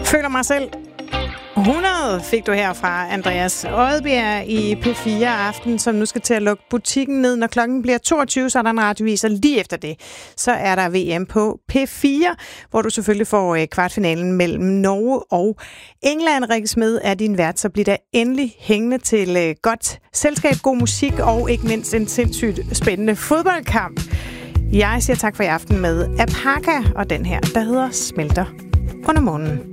Føler mig selv 100 fik du her fra Andreas Odbjerg i P4 Aften, som nu skal til at lukke butikken ned. Når klokken bliver 22, så er der en radiovis, og lige efter det, så er der VM på P4, hvor du selvfølgelig får kvartfinalen mellem Norge og England. Rikke Smed er din vært, så bliver der endelig hængende til godt selskab, god musik og ikke mindst en sindssygt spændende fodboldkamp. Jeg siger tak for i aften med Apaka og den her, der hedder Smelter under månen.